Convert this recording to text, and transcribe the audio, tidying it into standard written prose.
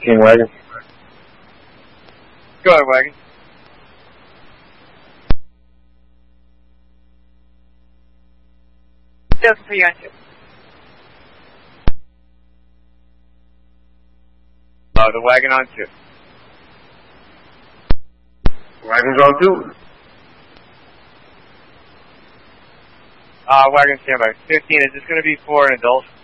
King Wagon. Go ahead, Wagon. Still for you on 2. The Wagon on 2. Wagon's on 2. Wagon standby. 15, is this going to be for an adult?